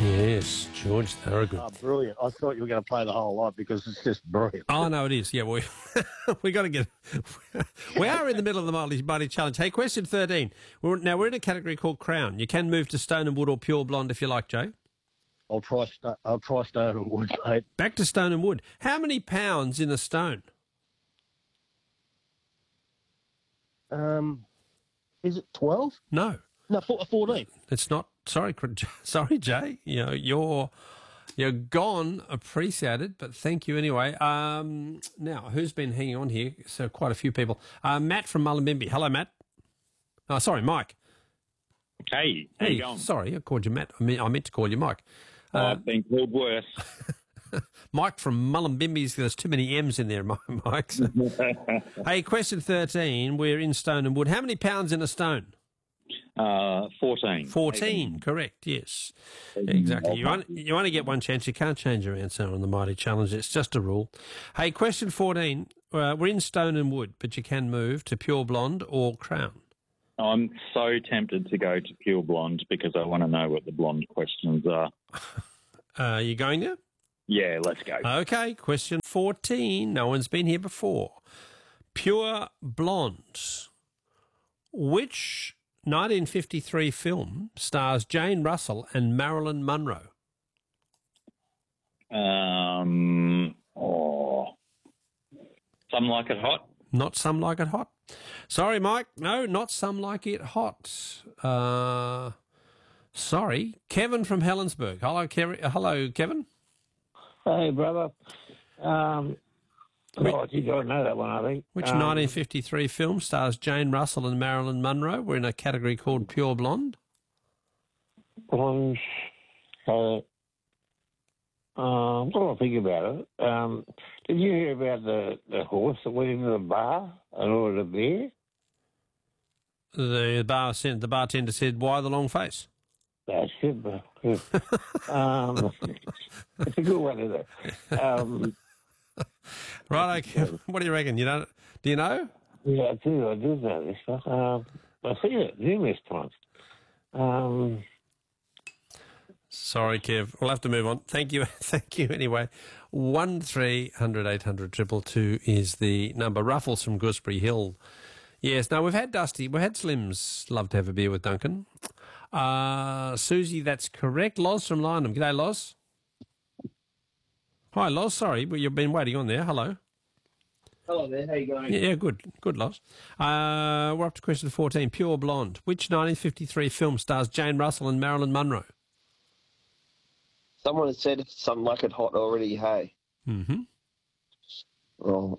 Yes, George Thorogood. Oh, brilliant. I thought you were going to play the whole lot because it's just brilliant. Oh, no, it is. Yeah, we got to get... We are in the middle of the Mighty Challenge. Hey, question 13. We're in a category called Crown. You can move to Stone and Wood or Pure Blonde if you like, Jay. I'll try Stone and Wood, mate. Back to Stone and Wood. How many pounds in a stone? Is it 12? No. No, 14. It's not. Sorry, Jay. You know, you're gone. Appreciated, but thank you anyway. Now, who's been hanging on here? So quite a few people. Matt from Mullumbimby. Hello, Matt. Oh, sorry, Mike. Hey, how you going? Sorry, I called you Matt. I meant to call you Mike. I've been called worse. Mike from Mullumbimby. There's too many M's in there, Mike. So. Hey, question 13. We're in Stone and Wood. How many pounds in a stone? 14. 14, correct, yes. Exactly. You only get one chance. You can't change your answer on the Mighty Challenge. It's just a rule. Hey, question 14. We're in Stone and Wood, but you can move to Pure Blonde or Crown. I'm so tempted to go to Pure Blonde because I want to know what the blonde questions are. Are you going there? Yeah, let's go. Okay, question 14. No one's been here before. Pure Blonde. Which 1953 film stars Jane Russell and Marilyn Monroe? Some Like It Hot? Not Some Like It Hot. Sorry, Mike. No, not Some Like It Hot. Sorry. Kevin from Helensburgh. Hello, Kevin. Hey, brother. You don't know that one, I think. Which 1953 film stars Jane Russell and Marilyn Monroe? We're in a category called Pure Blonde. I'm trying to think about it. Did you hear about the horse that went into the bar and ordered a beer? The bartender said, "Why the long face?" That's it, bro. It's a good one, isn't it? Right, okay. What do you reckon? Do you know? Yeah, I do know this stuff. I've seen it numerous times. Sorry, Kev. We'll have to move on. Thank you anyway. 1300 800 222 is the number. Ruffles from Gooseberry Hill. Yes, no, we've had Dusty. We've had Slims. Love to have a beer with Duncan. Susie, that's correct. Loz from Lynham. G'day, Loz. Hi, Loz. Sorry, but you've been waiting on there. Hello. Hello there. How you going? Yeah, good. Good, Loz. We're up to question 14. Pure Blonde. Which 1953 film stars Jane Russell and Marilyn Monroe? Someone has said Some Like It Hot already, hey? Mm-hmm. Well,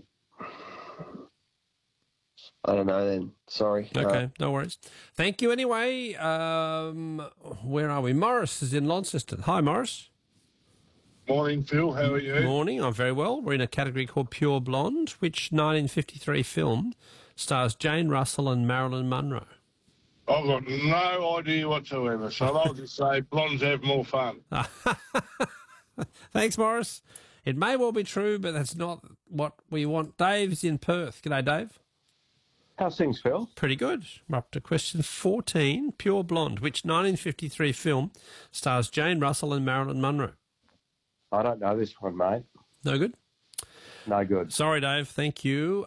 I don't know then. Sorry. Okay, no worries. Thank you anyway. Where are we? Morris is in Launceston. Hi, Morris. Morning, Phil. How are you? Morning. I'm very well. We're in a category called Pure Blonde. Which 1953 film stars Jane Russell and Marilyn Monroe? I've got no idea whatsoever, so I'll just say blondes have more fun. Thanks, Morris. It may well be true, but that's not what we want. Dave's in Perth. G'day, Dave. How's things, Phil? Pretty good. We're up to question 14. Pure Blonde. Which 1953 film stars Jane Russell and Marilyn Monroe? I don't know this one, mate. No good? No good. Sorry, Dave. Thank you.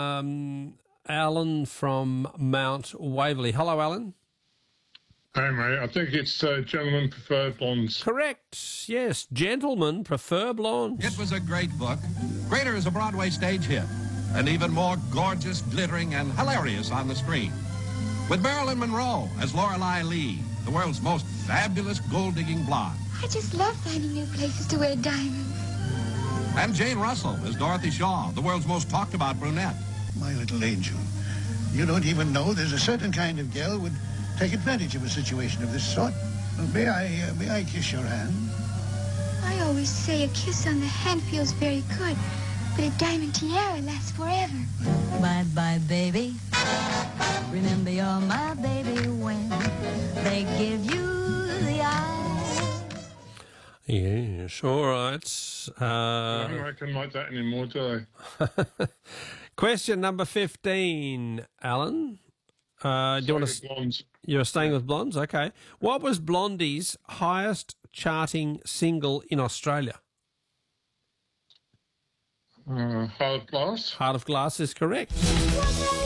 Alan from Mount Waverley. Hello, Alan. Hey, mate. I think it's Gentlemen Prefer Blondes. Correct. Yes, Gentlemen Prefer Blondes. It was a great book. Greater as a Broadway stage hit. And even more gorgeous, glittering, and hilarious on the screen. With Marilyn Monroe as Lorelei Lee, the world's most fabulous gold-digging blonde. I just love finding new places to wear diamonds. And Jane Russell as Dorothy Shaw, the world's most talked-about brunette. My little angel, you don't even know there's a certain kind of girl would take advantage of a situation of this sort. May I kiss your hand? I always say a kiss on the hand feels very good, but a diamond tiara lasts forever. Bye-bye, baby. Remember you're my baby when they give you the eye. Yes, all right. I don't reckon like that anymore, do they? Question number 15, Alan. Do you want to? Blondes. You're staying with blondes, okay. What was Blondie's highest charting single in Australia? Heart of Glass. Heart of Glass is correct.